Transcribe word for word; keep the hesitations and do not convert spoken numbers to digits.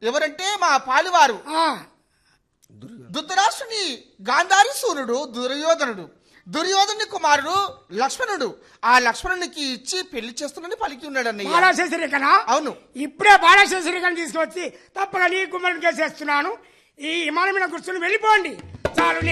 ఎవరంటే మా పాలివారు ధృతరాష్ట్రుని గాంధారి సూర్యుడు దుర్యోధనుడు, దుర్యోధనుని కుమారుడు లక్ష్మణుడు. ఆ లక్ష్మణునికి ఇచ్చి పెళ్లి చేస్తున్నాడని పలికి ఉన్నాడు అన్నయ్య. బాలాశేషరికనా? అవును. ఇప్పుడే బాలాశేషరికను తీసుకొచ్చి తప్పగా నీ కుమారుడికే చేస్తున్నాను. ఈ విమానం మీద కూర్చొని వెళ్ళిపోండి చాలు.